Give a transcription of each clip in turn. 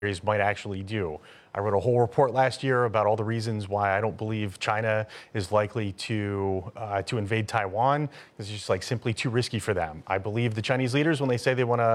might actually do. I wrote a whole report last year about all the reasons why I don't believe China is likely to invade Taiwan. It's just like simply too risky for them. I believe the Chinese leaders when they say they want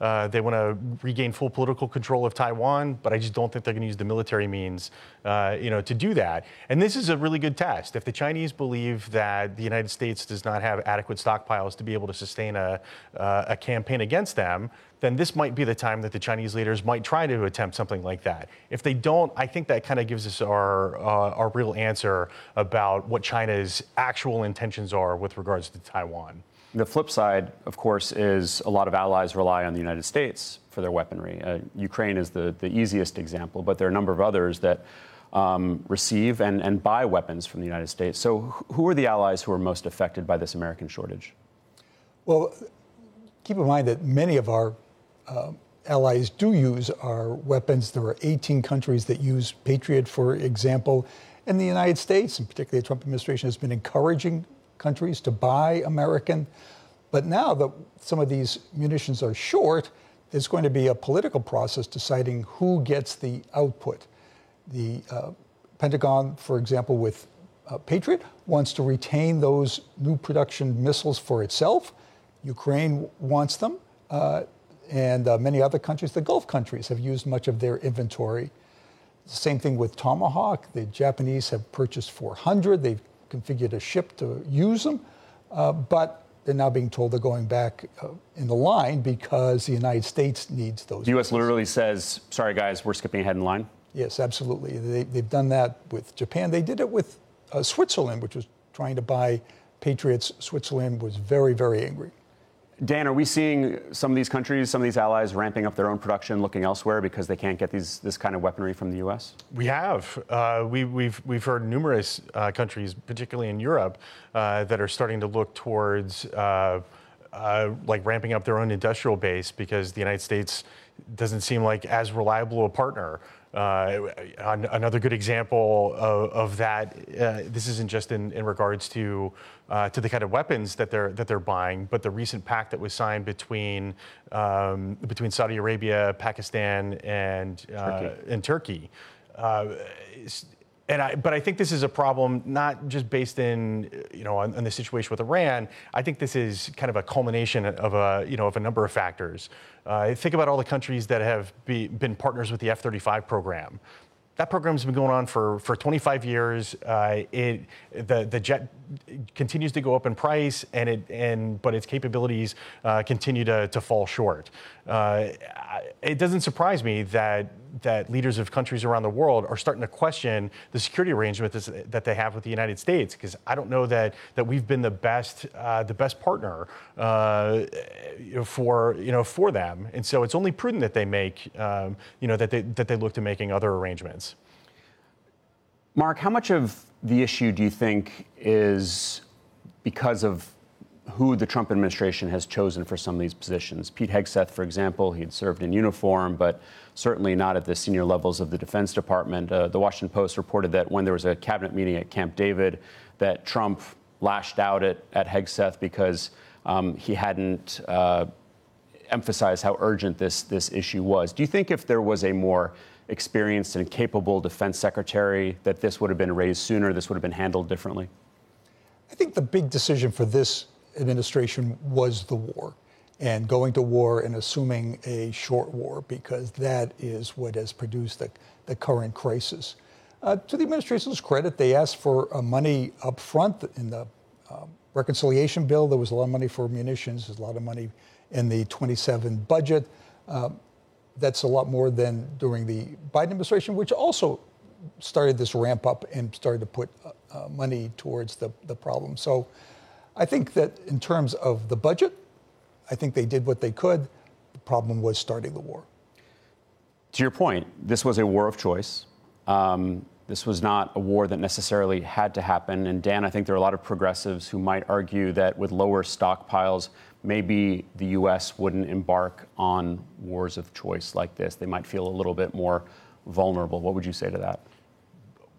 to regain full political control of Taiwan, but I just don't think they're going to use the military means, to do that. And this is a really good test. If the Chinese believe that the United States does not have adequate stockpiles to be able to sustain a campaign against them, then this might be the time that the Chinese leaders might try to attempt something like that. If they don't, I think that kind of gives us our real answer about what China's actual intentions are with regards to Taiwan. The flip side, of course, is a lot of allies rely on the United States for their weaponry. Ukraine is the easiest example, but there are a number of others that receive and buy weapons from the United States. So who are the allies who are most affected by this American shortage? Well, keep in mind that many of our allies do use our weapons. There are 18 countries that use Patriot, for example. And the United States, and particularly the Trump administration, has been encouraging countries to buy American. But now that some of these munitions are short, there's going to be a political process deciding who gets the output. The Pentagon, for example, with Patriot, wants to retain those new production missiles for itself. Ukraine wants them. And many other countries, the Gulf countries, have used much of their inventory. Same thing with Tomahawk. The Japanese have purchased 400. They've configured a ship to use them. But they're now being told they're going back in the line because the United States needs those. The U.S. literally says, sorry, guys, we're skipping ahead in line? Yes, absolutely. They've done that with Japan. They did it with Switzerland, which was trying to buy Patriots. Switzerland was very, very angry. Dan, are we seeing some of these countries, some of these allies ramping up their own production, looking elsewhere because they can't get this kind of weaponry from the U.S.? We have. We've heard numerous countries, particularly in Europe, that are starting to look towards like ramping up their own industrial base because the United States doesn't seem like as reliable a partner. Another good example of that. This isn't just in regards to the kind of weapons that they're buying, but the recent pact that was signed between Saudi Arabia, Pakistan, and Turkey. But I think this is a problem not just based in on the situation with Iran. I think this is kind of a culmination of a number of factors. Think about all the countries that have been partners with the F-35 program. That program's been going on for 25 years. The jet continues to go up in price, but its capabilities continue to fall short. It doesn't surprise me that leaders of countries around the world are starting to question the security arrangement that they have with the United States, because I don't know that we've been the best partner for them, and so it's only prudent that they make that they look to making other arrangements. Mark, how much of the issue do you think is because of who the Trump administration has chosen for some of these positions? Pete Hegseth, for example, he'd served in uniform, but certainly not at the senior levels of the Defense Department. The Washington Post reported that when there was a cabinet meeting at Camp David, that Trump lashed out at Hegseth because he hadn't emphasized how urgent this issue was. Do you think if there was a more experienced and capable defense secretary that this would have been raised sooner, this would have been handled differently? I think the big decision for this administration was the war, and going to war and assuming a short war, because that is what has produced the current crisis. To the administration's credit, they asked for money up front in the reconciliation bill. There was a lot of money for munitions. There's a lot of money in the 27 budget. That's a lot more than during the Biden administration, which also started this ramp up and started to put money towards the problem. So I think that in terms of the budget, I think they did what they could. The problem was starting the war. To your point, this was a war of choice. This was not a war that necessarily had to happen. And Dan, I think there are a lot of progressives who might argue that with lower stockpiles, maybe the U.S. wouldn't embark on wars of choice like this. They might feel a little bit more vulnerable. What would you say to that?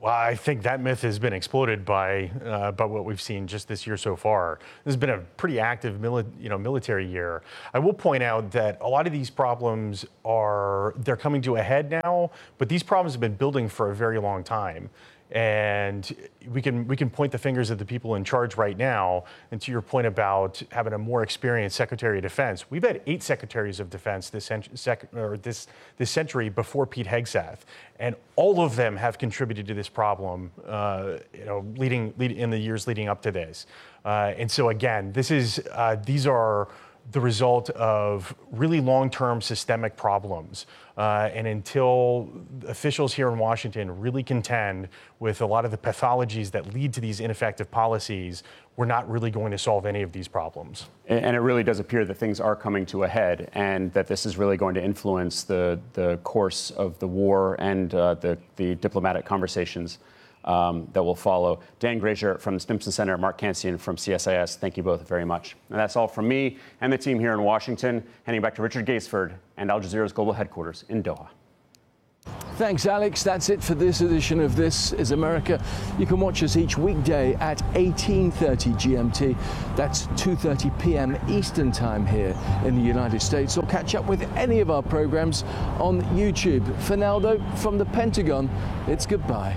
Well, I think that myth has been exploded by what we've seen just this year so far. This has been a pretty active military year. I will point out that a lot of these problems they're coming to a head now, but these problems have been building for a very long time. And we can point the fingers at the people in charge right now. And to your point about having a more experienced Secretary of Defense, we've had 8 Secretaries of Defense this century before Pete Hegseth, and all of them have contributed to this problem. Leading in the years leading up to this. And so again, these are the result of really long-term systemic problems. And until officials here in Washington really contend with a lot of the pathologies that lead to these ineffective policies, we're not really going to solve any of these problems. And it really does appear that things are coming to a head, and that this is really going to influence the course of the war and the diplomatic conversations that will follow. Dan Grazier from the Stimson Center, Mark Cancian from CSIS, thank you both very much. And that's all from me and the team here in Washington. Handing back to Richard Gaisford and Al Jazeera's global headquarters in Doha. Thanks, Alex. That's it for this edition of This is America. You can watch us each weekday at 18:30 GMT. That's 2:30 p.m. Eastern Time here in the United States. Or catch up with any of our programs on YouTube. For now, though, from the Pentagon, it's goodbye.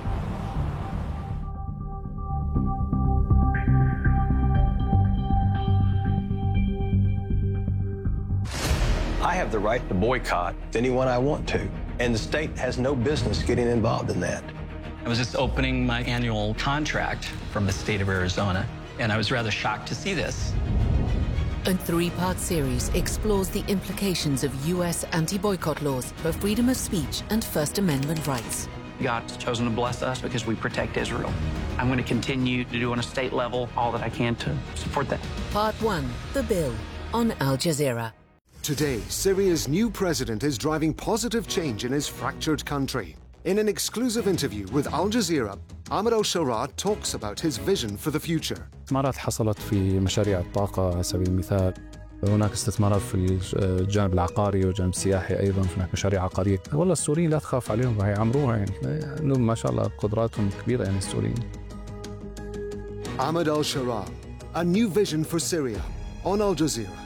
I have the right to boycott anyone I want to, and the state has no business getting involved in that. I was just opening my annual contract from the state of Arizona, and I was rather shocked to see this. A 3-part series explores the implications of U.S. anti-boycott laws for freedom of speech and First Amendment rights. God's chosen to bless us because we protect Israel. I'm going to continue to do on a state level all that I can to support that. Part 1, The Bill, on Al Jazeera. Today, Syria's new president is driving positive change in his fractured country. In an exclusive interview with Al Jazeera, Ahmed al-Sharaa talks about his vision for the future. استثمارات حصلت في مشاريع الطاقة على سبيل المثال. هناك استثمارات في الجانب العقاري والجانب السياحي أيضا، هناك مشاريع عقارية. والله السوريين لا تخاف عليهم، هيعمروها يعني ما شاء الله قدراتهم كبيرة يعني السوريين. Ahmed al-Sharaa, a new vision for Syria on Al Jazeera.